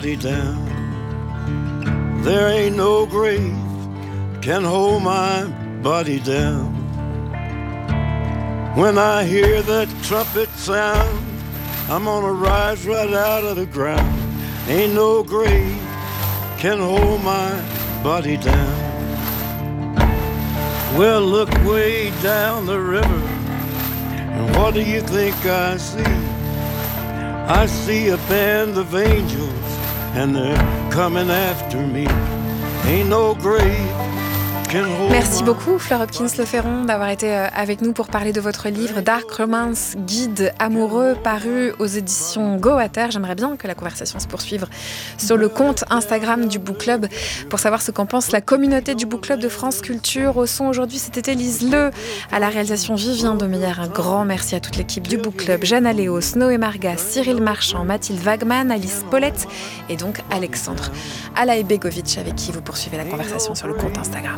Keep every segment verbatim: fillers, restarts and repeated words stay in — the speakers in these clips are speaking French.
down. There ain't no grave can hold my body down. When I hear that trumpet sound, I'm gonna rise right out of the ground. Ain't no grave can hold my body down. Well, look way down the river, and what do you think I see? I see a band of angels, and they're coming after me. Ain't no grave. Merci beaucoup Fleur Hopkins-Le Ferron d'avoir été avec nous pour parler de votre livre Dark Romance, guide amoureux, paru aux éditions Goater. J'aimerais bien que la conversation se poursuive sur le compte Instagram du Book Club pour savoir ce qu'en pense la communauté du Book Club de France Culture. Au son aujourd'hui, c'était Élise Le, à la réalisation Vivien Demeyer. Un grand merci à toute l'équipe du Book Club, Jeanne Aléos, Noé Marga, Cyril Marchand, Mathilde Wagman, Alice Paulette et donc Alexandre Alaïbegovic avec qui vous poursuivez la conversation sur le compte Instagram.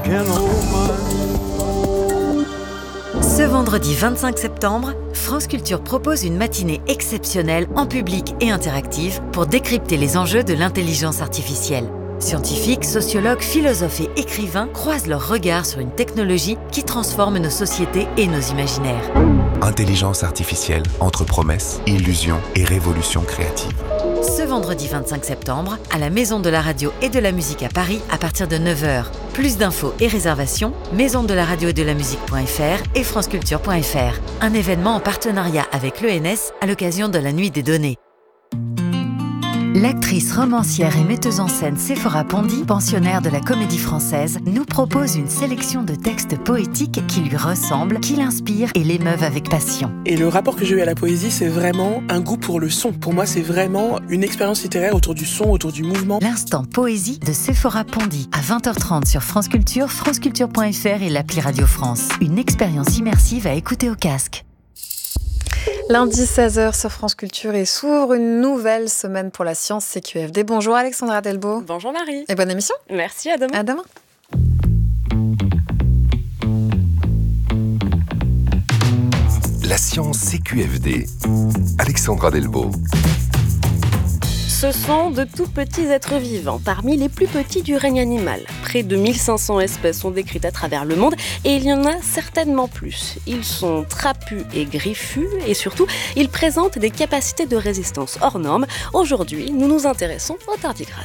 Ce vendredi vingt-cinq septembre, France Culture propose une matinée exceptionnelle en public et interactive pour décrypter les enjeux de l'intelligence artificielle. Scientifiques, sociologues, philosophes et écrivains croisent leurs regards sur une technologie qui transforme nos sociétés et nos imaginaires. Intelligence artificielle entre promesses, illusions et révolution créative. Ce vendredi vingt-cinq septembre, à la Maison de la Radio et de la Musique à Paris, à partir de neuf heures. Plus d'infos et réservations, maison de la radio et de la musique point f r et franceculture point f r. Un événement en partenariat avec l'E N S à l'occasion de la Nuit des Données. L'actrice, romancière et metteuse en scène Séphora Pondy, pensionnaire de la Comédie Française, nous propose une sélection de textes poétiques qui lui ressemblent, qui l'inspirent et l'émeuvent avec passion. Et le rapport que j'ai eu à la poésie, c'est vraiment un goût pour le son. Pour moi, c'est vraiment une expérience littéraire autour du son, autour du mouvement. L'instant poésie de Séphora Pondy, à vingt heures trente sur France Culture, franceculture point f r et l'appli Radio France. Une expérience immersive à écouter au casque. Lundi seize heures sur France Culture et s'ouvre une nouvelle semaine pour la science C Q F D. Bonjour Alexandra Delbo. Bonjour Marie. Et bonne émission. Merci, à demain. À demain. La science C Q F D. Alexandra Delbo. Ce sont de tout petits êtres vivants, parmi les plus petits du règne animal. Près de mille cinq cents espèces sont décrites à travers le monde et il y en a certainement plus. Ils sont trapus et griffus et surtout, ils présentent des capacités de résistance hors normes. Aujourd'hui, nous nous intéressons aux tardigrades.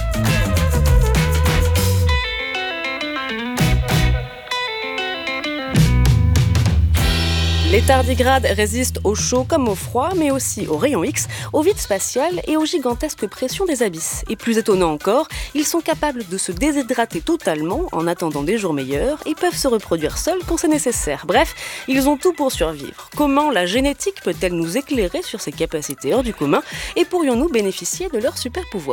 Les tardigrades résistent au chaud comme au froid, mais aussi aux rayons X, au vide spatial et aux gigantesques pressions des abysses. Et plus étonnant encore, ils sont capables de se déshydrater totalement en attendant des jours meilleurs et peuvent se reproduire seuls quand c'est nécessaire. Bref, ils ont tout pour survivre. Comment la génétique peut-elle nous éclairer sur ces capacités hors du commun et pourrions-nous bénéficier de leurs super pouvoirs ?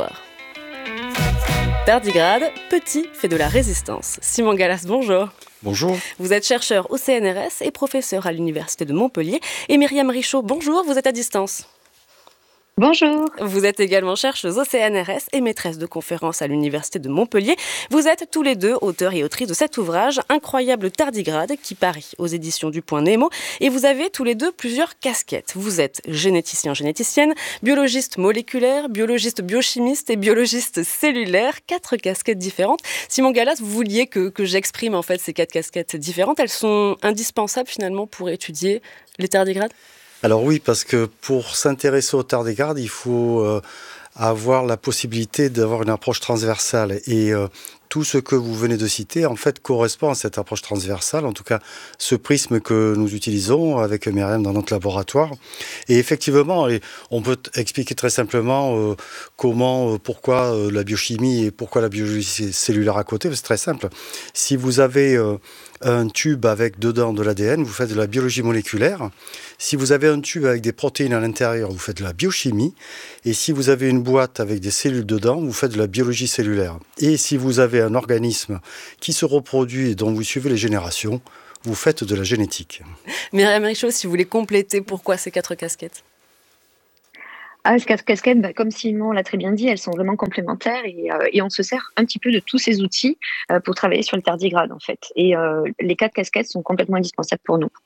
Tardigrade, petit, fait de la résistance. Simon Gallas, bonjour. Bonjour. Vous êtes chercheur au C N R S et professeur à l'Université de Montpellier. Et Myriam Richaud, bonjour, vous êtes à distance. Bonjour. Vous êtes également chercheuse au C N R S et maîtresse de conférences à l'Université de Montpellier. Vous êtes tous les deux auteurs et autrices de cet ouvrage, Incroyable tardigrade, qui parait aux éditions du Point Nemo. Et vous avez tous les deux plusieurs casquettes. Vous êtes généticien, généticienne, biologiste moléculaire, biologiste biochimiste et biologiste cellulaire. Quatre casquettes différentes. Simon Gallas, vous vouliez que, que j'exprime en fait ces quatre casquettes différentes. Elles sont indispensables finalement pour étudier les tardigrades ? Alors oui, parce que pour s'intéresser aux tardigrades, il faut euh, avoir la possibilité d'avoir une approche transversale. Et euh, tout ce que vous venez de citer, en fait, correspond à cette approche transversale, en tout cas ce prisme que nous utilisons avec Myriam dans notre laboratoire. Et effectivement, on peut expliquer très simplement euh, comment, euh, pourquoi euh, la biochimie et pourquoi la biologie cellulaire à côté. C'est très simple. Si vous avez euh, un tube avec dedans de l'A D N, vous faites de la biologie moléculaire. Si vous avez un tube avec des protéines à l'intérieur, vous faites de la biochimie. Et si vous avez une boîte avec des cellules dedans, vous faites de la biologie cellulaire. Et si vous avez un organisme qui se reproduit et dont vous suivez les générations, vous faites de la génétique. Myriam Richaud, si vous voulez compléter, pourquoi ces quatre casquettes ? Ah, ces quatre casquettes, bah, comme Simon l'a très bien dit, elles sont vraiment complémentaires et, euh, et on se sert un petit peu de tous ces outils euh, pour travailler sur le tardigrade en fait. Et euh, les quatre casquettes sont complètement indispensables pour nous.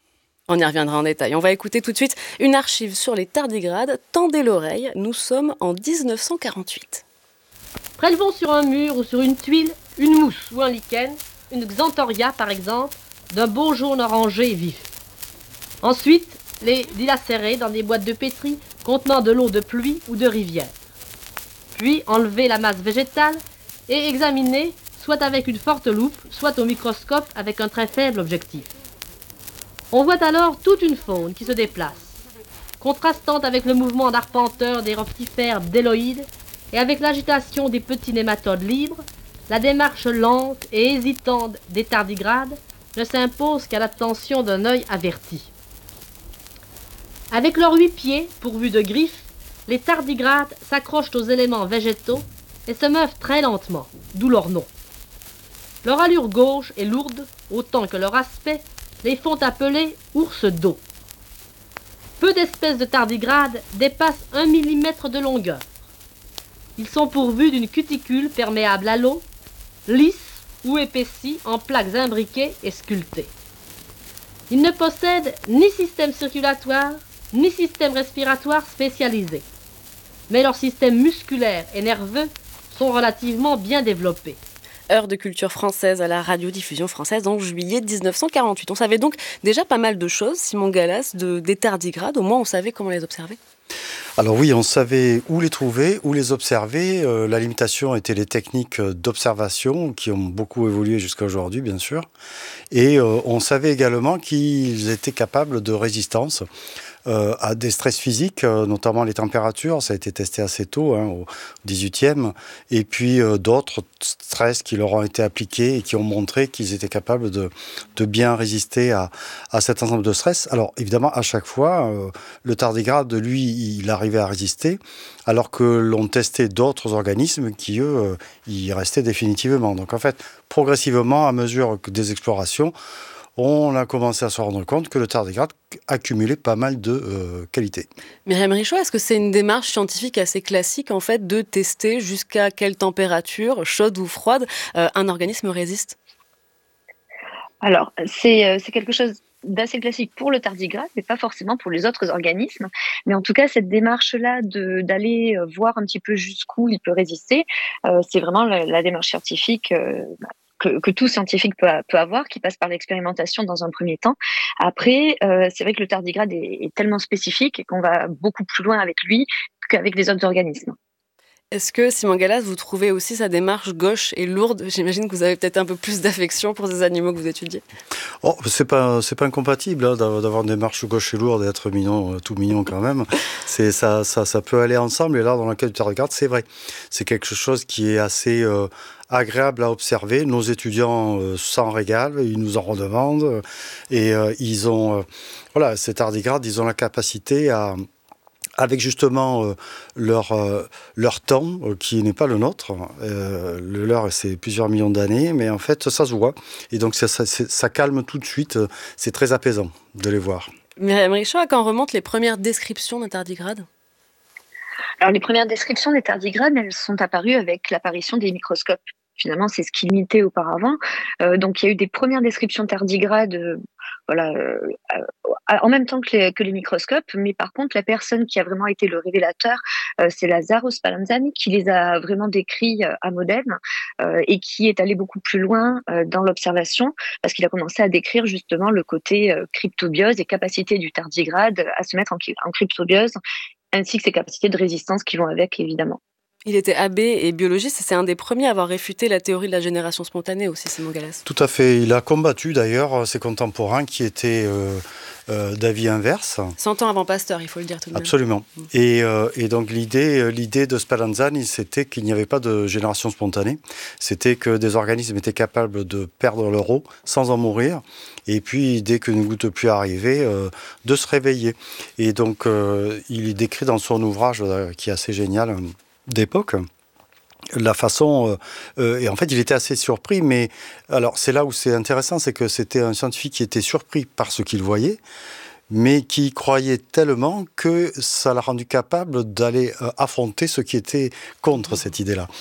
On y reviendra en détail. On va écouter tout de suite une archive sur les tardigrades. Tendez l'oreille, nous sommes en dix-neuf cent quarante-huit. Prélevons sur un mur ou sur une tuile une mousse ou un lichen, une xanthoria par exemple, d'un beau jaune orangé vif. Ensuite, les dilacérer dans des boîtes de pétri contenant de l'eau de pluie ou de rivière. Puis enlever la masse végétale et examiner soit avec une forte loupe, soit au microscope avec un très faible objectif. On voit alors toute une faune qui se déplace, contrastant avec le mouvement d'arpenteur des rotifères bdelloïdes et avec l'agitation des petits nématodes libres. La démarche lente et hésitante des tardigrades ne s'impose qu'à l'attention d'un œil averti. Avec leurs huit pieds, pourvus de griffes, les tardigrades s'accrochent aux éléments végétaux et se meuvent très lentement, d'où leur nom. Leur allure gauche et lourde, autant que leur aspect, les font appeler ours d'eau. Peu d'espèces de tardigrades dépassent un millimètre de longueur. Ils sont pourvus d'une cuticule perméable à l'eau, lisse ou épaissie en plaques imbriquées et sculptées. Ils ne possèdent ni système circulatoire, ni système respiratoire spécialisé. Mais leurs systèmes musculaires et nerveux sont relativement bien développés. Heure de culture française à la radiodiffusion française en juillet dix-neuf cent quarante-huit. On savait donc déjà pas mal de choses, Simon Gallas, de, des tardigrades. Au moins, on savait comment les observer. Alors oui, on savait où les trouver, où les observer. Euh, la limitation était les techniques d'observation qui ont beaucoup évolué jusqu'à aujourd'hui, bien sûr. Et euh, on savait également qu'ils étaient capables de résistance euh, à des stress physiques, euh, notamment les températures. Ça a été testé assez tôt, hein, au dix-huitième. Et puis euh, d'autres stress qui leur ont été appliqués et qui ont montré qu'ils étaient capables de, de bien résister à, à cet ensemble de stress. Alors évidemment, à chaque fois, euh, le tardigrade, lui, il arrivait à résister, alors que l'on testait d'autres organismes qui, eux, euh, y restaient définitivement. Donc en fait, progressivement, à mesure que des explorations, on a commencé à se rendre compte que le tardigrade accumulait pas mal de euh, qualités. Myriam Richaud, est-ce que c'est une démarche scientifique assez classique, en fait, de tester jusqu'à quelle température, chaude ou froide, euh, un organisme résiste ? Alors, c'est, euh, c'est quelque chose d'assez classique pour le tardigrade, mais pas forcément pour les autres organismes. Mais en tout cas, cette démarche-là de, d'aller voir un petit peu jusqu'où il peut résister, euh, c'est vraiment la, la démarche scientifique euh, que, que tout scientifique peut, peut avoir, qui passe par l'expérimentation dans un premier temps. Après, euh, c'est vrai que le tardigrade est, est tellement spécifique qu'on va beaucoup plus loin avec lui qu'avec les autres organismes. Est-ce que, Simon Gallas, vous trouvez aussi sa démarche gauche et lourde ? J'imagine que vous avez peut-être un peu plus d'affection pour ces animaux que vous étudiez. Oh, c'est pas, c'est pas incompatible hein, d'avoir une démarche gauche et lourde et d'être mignon, tout mignon quand même. C'est, ça, ça, ça peut aller ensemble. Et là, dans le cas du tardigrade, c'est vrai. C'est quelque chose qui est assez euh, agréable à observer. Nos étudiants euh, s'en régalent, ils nous en redemandent. Et euh, ils ont, euh, voilà, ces tardigrades, ils ont la capacité à... avec justement euh, leur, euh, leur temps, euh, qui n'est pas le nôtre. Euh, le leur, c'est plusieurs millions d'années, mais en fait, ça se voit. Et donc, ça, ça, ça calme tout de suite. C'est très apaisant de les voir. Myriam Richaud, à quand remontent les premières descriptions d'un tardigrade ? Alors, les premières descriptions des tardigrades, elles sont apparues avec l'apparition des microscopes. Finalement, c'est ce qui limitait auparavant. Euh, donc, il y a eu des premières descriptions tardigrades, euh, voilà, euh, euh, en même temps que les, que les microscopes. Mais par contre, la personne qui a vraiment été le révélateur, euh, c'est Lazzaro Spallanzani, qui les a vraiment décrits euh, à Modène euh, et qui est allé beaucoup plus loin euh, dans l'observation, parce qu'il a commencé à décrire justement le côté euh, cryptobiose et capacité du tardigrade à se mettre en, en cryptobiose, ainsi que ses capacités de résistance qui vont avec, évidemment. Il était abbé et biologiste, et c'est un des premiers à avoir réfuté la théorie de la génération spontanée aussi, Simon Gallas. Tout à fait. Il a combattu d'ailleurs ses contemporains qui étaient euh, euh, d'avis inverse. Cent ans avant Pasteur, il faut le dire tout de même. Absolument. Mmh. Et, euh, et donc l'idée, l'idée de Spallanzani, c'était qu'il n'y avait pas de génération spontanée. C'était que des organismes étaient capables de perdre leur eau sans en mourir. Et puis, dès qu'une goutte pluie arrivait, euh, de se réveiller. Et donc, euh, il décrit dans son ouvrage, euh, qui est assez génial, d'époque, la façon, euh, et en fait il était assez surpris, mais alors c'est là où c'est intéressant, c'est que c'était un scientifique qui était surpris par ce qu'il voyait, mais qui croyait tellement que ça l'a rendu capable d'aller euh, affronter ceux qui étaient contre cette idée-là.